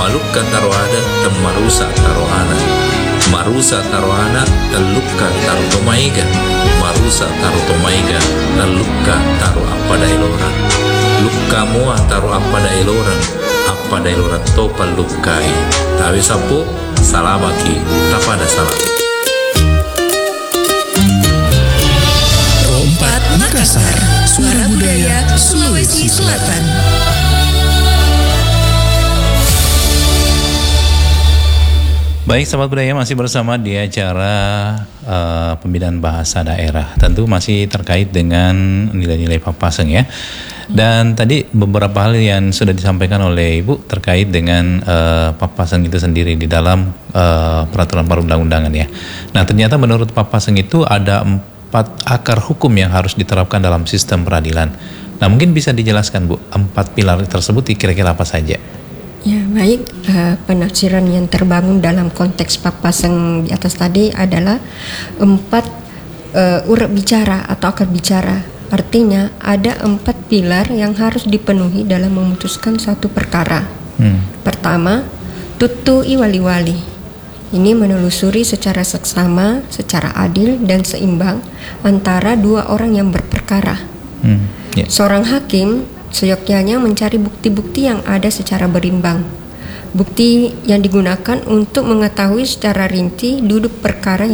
Malukka taroada dan marusa tarohana. Marusa tarohana dan lukka taro tomaiga. Marusa taro tomaiga dan lukka taro apa dailorang. Lukka mua taro apa dailorang. Apa dailorang topa lukkai. Tawi sapo salamaki tapada salam. Rompat Makassar, suara budaya Sulawesi Selatan. Baik, sahabat budaya, masih bersama di acara pembinaan bahasa daerah. Tentu masih terkait dengan nilai-nilai Papaseng ya. Dan tadi beberapa hal yang sudah disampaikan oleh Ibu terkait dengan Papaseng itu sendiri di dalam peraturan perundang-undangan ya. Nah, ternyata menurut Papaseng itu ada 4 akar hukum yang harus diterapkan dalam sistem peradilan. Nah, mungkin bisa dijelaskan Bu, 4 pilar tersebut kira-kira apa saja? Ya, baik. Penafsiran yang terbangun dalam konteks Papaseng di atas tadi adalah 4 urap bicara atau akar bicara. Artinya ada 4 pilar yang harus dipenuhi dalam memutuskan satu perkara. Pertama, tutu iwali-wali. Ini menelusuri secara seksama, secara adil dan seimbang antara 2 orang yang berperkara. Seorang hakim seyogyanya mencari bukti-bukti yang ada secara berimbang. Bukti yang digunakan untuk mengetahui secara rinci duduk perkara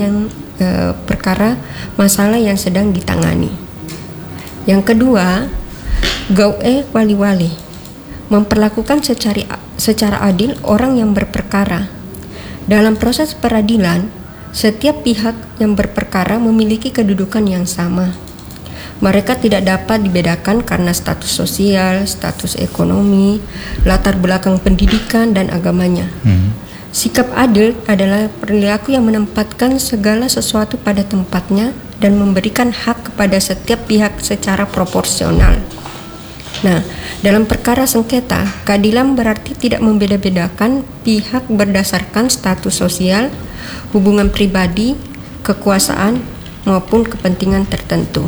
masalah yang sedang ditangani. Yang kedua, gaue wali-wali, memperlakukan secara adil orang yang berperkara. Dalam proses peradilan, setiap pihak yang berperkara memiliki kedudukan yang sama. Mereka tidak dapat dibedakan karena status sosial, status ekonomi, latar belakang pendidikan, dan agamanya. Sikap adil adalah perilaku yang menempatkan segala sesuatu pada tempatnya dan memberikan hak kepada setiap pihak secara proporsional. Nah, dalam perkara sengketa, keadilan berarti tidak membeda-bedakan pihak berdasarkan status sosial, hubungan pribadi, kekuasaan, maupun kepentingan tertentu.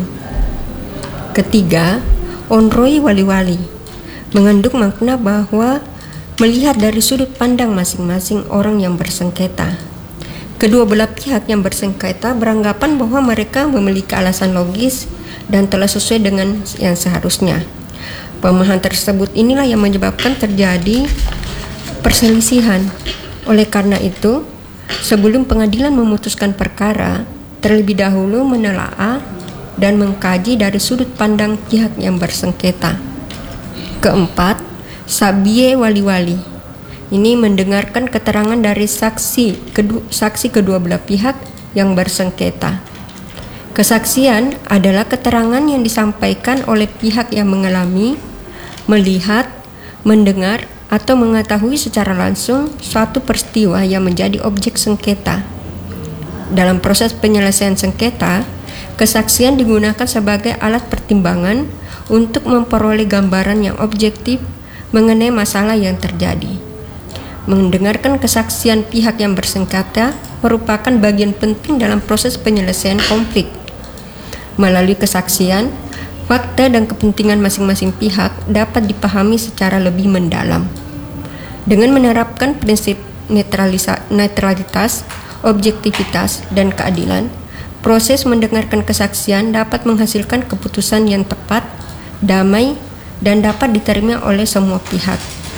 Ketiga, onroi wali-wali, mengandung makna bahwa melihat dari sudut pandang masing-masing orang yang bersengketa. Kedua belah pihak yang bersengketa beranggapan bahwa mereka memiliki alasan logis dan telah sesuai dengan yang seharusnya. Pemahaman tersebut inilah yang menyebabkan terjadi perselisihan. Oleh karena itu, sebelum pengadilan memutuskan perkara, terlebih dahulu menelaah dan mengkaji dari sudut pandang pihak yang bersengketa. Keempat, sabie wali-wali. Ini mendengarkan keterangan dari saksi kedua belah pihak yang bersengketa. Kesaksian adalah keterangan yang disampaikan oleh pihak yang mengalami, melihat, mendengar, atau mengetahui secara langsung suatu peristiwa yang menjadi objek sengketa. Dalam proses penyelesaian sengketa, kesaksian digunakan sebagai alat pertimbangan untuk memperoleh gambaran yang objektif mengenai masalah yang terjadi. Mendengarkan kesaksian pihak yang bersengketa merupakan bagian penting dalam proses penyelesaian konflik. Melalui kesaksian, fakta dan kepentingan masing-masing pihak dapat dipahami secara lebih mendalam. Dengan menerapkan prinsip netralitas, objektivitas, dan keadilan, proses mendengarkan kesaksian dapat menghasilkan keputusan yang tepat, damai, dan dapat diterima oleh semua pihak.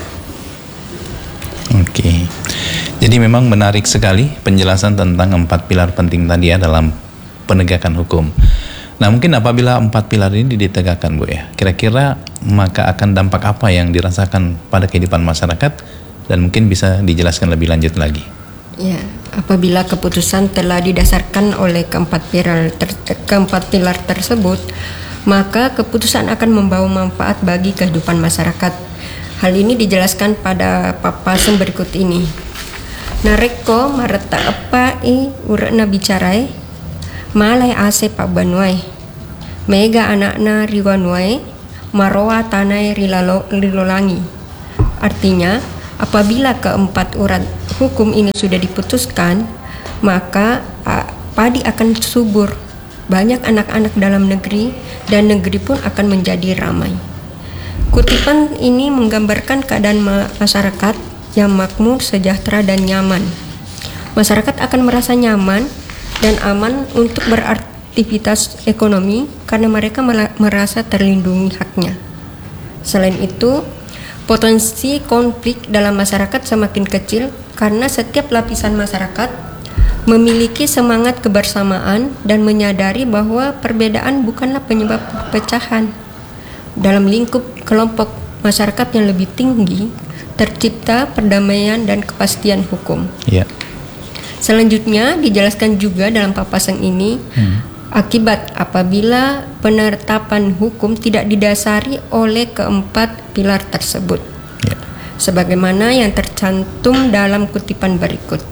Oke. Jadi memang menarik sekali penjelasan tentang 4 pilar penting tadi ya dalam penegakan hukum. Nah, mungkin apabila 4 pilar ini ditegakkan Bu ya, kira-kira maka akan dampak apa yang dirasakan pada kehidupan masyarakat, dan mungkin bisa dijelaskan lebih lanjut lagi. Ya, apabila keputusan telah didasarkan oleh keempat pilar tersebut, maka keputusan akan membawa manfaat bagi kehidupan masyarakat. Hal ini dijelaskan pada papasan berikut ini. Nareko mareta apa urna bicarai, malai ase pak banuai, mega anakna riwanuai, maroa tanai rilolangi. Artinya, apabila keempat urat hukum ini sudah diputuskan, maka padi akan subur, banyak anak-anak dalam negeri, dan negeri pun akan menjadi ramai. Kutipan ini menggambarkan keadaan masyarakat yang makmur, sejahtera, dan nyaman. Masyarakat akan merasa nyaman dan aman untuk beraktivitas ekonomi karena mereka merasa terlindungi haknya. Selain itu, potensi konflik dalam masyarakat semakin kecil karena setiap lapisan masyarakat memiliki semangat kebersamaan dan menyadari bahwa perbedaan bukanlah penyebab perpecahan. Dalam lingkup kelompok masyarakat yang lebih tinggi, tercipta perdamaian dan kepastian hukum. Ya. Selanjutnya dijelaskan juga dalam papasan ini akibat apabila penetapan hukum tidak didasari oleh keempat pilar tersebut, sebagaimana yang tercantum dalam kutipan berikut.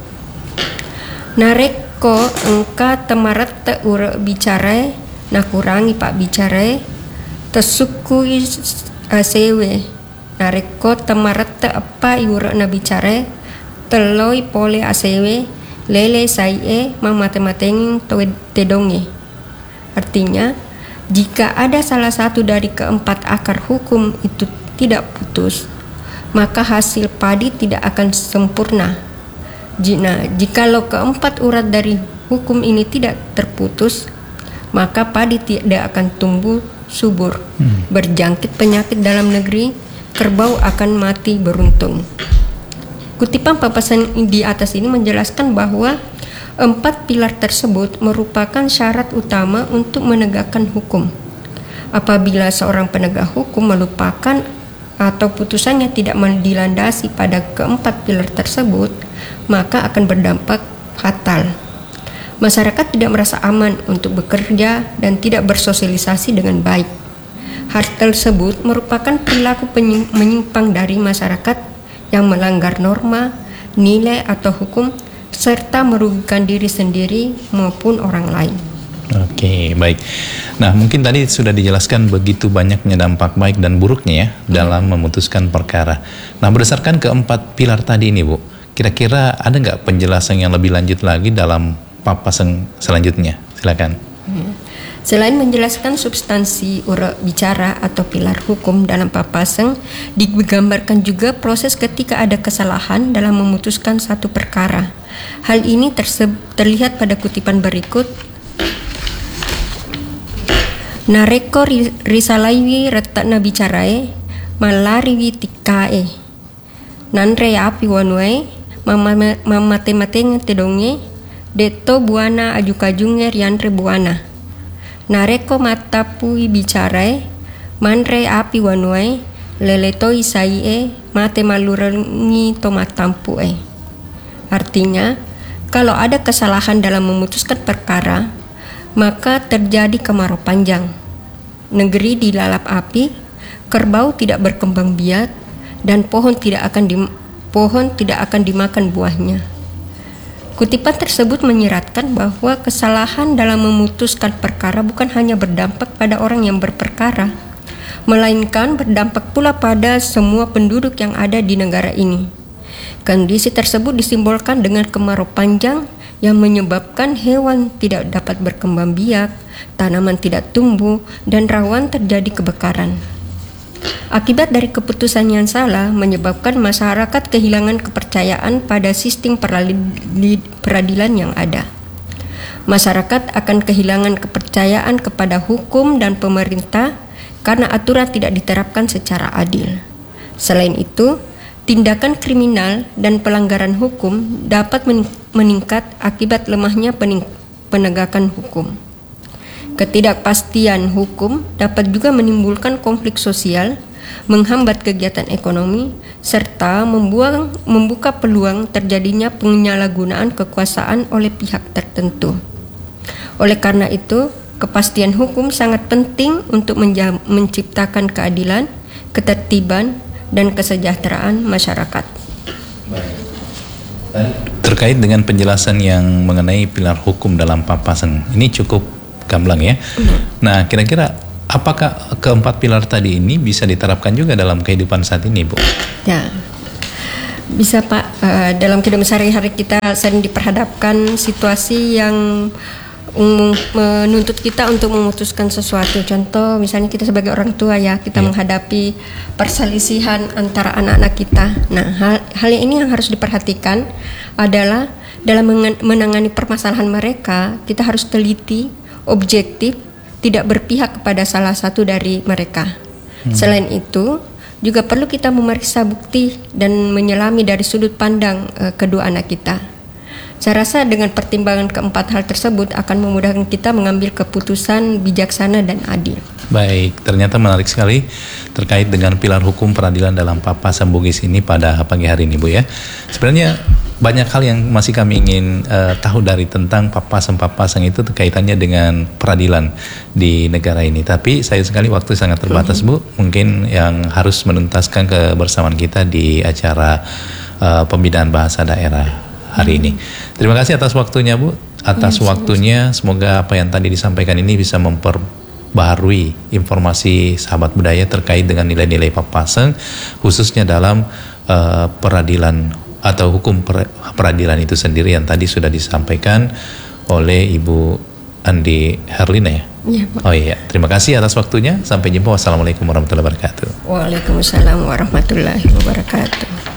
Nareko engka temarat te ura bicara, nakurangi pak bicara, tesukui asewe. Nareko temarat te apa iura na bicara, teloi pole asewe, lele saie mamatemateng tedonge. Artinya, jika ada salah satu dari keempat akar hukum itu tidak putus, maka hasil padi tidak akan sempurna. Jikalau keempat urat dari hukum ini tidak terputus, maka padi tidak akan tumbuh subur. Berjangkit penyakit dalam negeri, kerbau akan mati beruntung. Kutipan papasan di atas ini menjelaskan bahwa empat pilar tersebut merupakan syarat utama untuk menegakkan hukum. Apabila seorang penegak hukum melupakan atau putusannya tidak dilandasi pada keempat pilar tersebut, maka akan berdampak fatal. Masyarakat tidak merasa aman untuk bekerja dan tidak bersosialisasi dengan baik. Hal tersebut merupakan perilaku menyimpang dari masyarakat yang melanggar norma, nilai atau hukum serta merugikan diri sendiri maupun orang lain. Oke, baik. Nah, mungkin tadi sudah dijelaskan begitu banyaknya dampak baik dan buruknya ya dalam memutuskan perkara. Nah, berdasarkan keempat pilar tadi ini, Bu, kira-kira ada nggak penjelasan yang lebih lanjut lagi dalam papasan selanjutnya? Silakan. Selain menjelaskan substansi ura bicara atau pilar hukum dalam papasan, digambarkan juga proses ketika ada kesalahan dalam memutuskan satu perkara. Hal ini terlihat pada kutipan berikut. Nareko risalaiwi retakna bicarae, malariwi tikae. Nanre api wanue, mamatemateng tedonge, deto buana ajukajunge rianre buana. Nareko matapui bicarae, manre api wanue, leleto isaie, mate malurangi tomatampue. Artinya, kalau ada kesalahan dalam memutuskan perkara, maka terjadi kemarau panjang. Negeri dilalap api, kerbau tidak berkembang biak, dan pohon tidak akan dimakan buahnya. Kutipan tersebut menyiratkan bahwa kesalahan dalam memutuskan perkara bukan hanya berdampak pada orang yang berperkara, melainkan berdampak pula pada semua penduduk yang ada di negara ini. Kondisi tersebut disimbolkan dengan kemarau panjang yang menyebabkan hewan tidak dapat berkembang biak, tanaman tidak tumbuh, dan rawan terjadi kebakaran. Akibat dari keputusan yang salah menyebabkan masyarakat kehilangan kepercayaan pada sistem peradilan yang ada. Masyarakat akan kehilangan kepercayaan kepada hukum dan pemerintah karena aturan tidak diterapkan secara adil. Selain itu, tindakan kriminal dan pelanggaran hukum dapat meningkat akibat lemahnya penegakan hukum. Ketidakpastian hukum dapat juga menimbulkan konflik sosial, menghambat kegiatan ekonomi, serta membuka peluang terjadinya penyalahgunaan kekuasaan oleh pihak tertentu. Oleh karena itu, kepastian hukum sangat penting untuk menciptakan keadilan, ketertiban, dan kesejahteraan masyarakat. Terkait dengan penjelasan yang mengenai pilar hukum dalam papasan, ini cukup gamblang ya. Nah, kira-kira apakah keempat pilar tadi ini bisa diterapkan juga dalam kehidupan saat ini, Bu? Ya, bisa Pak. Dalam kehidupan sehari-hari kita sering diperhadapkan situasi yang menuntut kita untuk memutuskan sesuatu. Contoh misalnya kita sebagai orang tua ya, kita menghadapi perselisihan antara anak-anak kita. Nah, hal ini yang harus diperhatikan adalah dalam menangani permasalahan mereka, kita harus teliti, objektif, tidak berpihak kepada salah satu dari mereka. Selain itu, juga perlu kita memeriksa bukti dan menyelami dari sudut pandang kedua anak kita. Saya rasa dengan pertimbangan keempat hal tersebut akan memudahkan kita mengambil keputusan bijaksana dan adil. Baik, ternyata menarik sekali terkait dengan pilar hukum peradilan dalam Papasan Bugis ini pada pagi hari ini, Bu ya. Sebenarnya banyak hal yang masih kami ingin tahu dari tentang papasan itu kaitannya dengan peradilan di negara ini. Tapi sayang sekali waktu sangat terbatas, Bu. Mungkin yang harus menuntaskan kebersamaan kita di acara pembinaan bahasa daerah hari ini. Terima kasih atas waktunya, Bu. Atas waktunya, semoga apa yang tadi disampaikan ini bisa memperbaharui informasi sahabat budaya terkait dengan nilai-nilai Papasan, khususnya dalam peradilan atau hukum peradilan itu sendiri yang tadi sudah disampaikan oleh Ibu Andi Herlina ya? Ya, Pak. Oh iya, terima kasih atas waktunya. Sampai jumpa. Wassalamualaikum warahmatullahi wabarakatuh. Waalaikumsalam warahmatullahi wabarakatuh.